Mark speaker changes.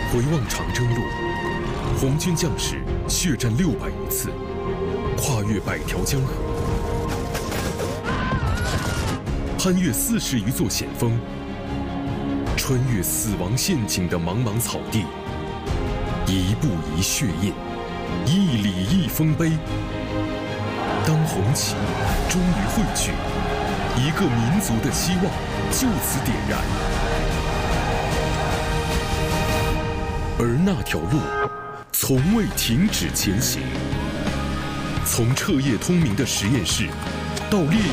Speaker 1: 回望长征路，红军将士血战600余次，跨越100条江河，攀越40余座险峰，穿越死亡陷阱的茫茫草地，一步一血印，一里一丰碑。当红旗终于汇聚，一个民族的希望就此点燃。而那条路从未停止前行，从彻夜通明的实验室到烈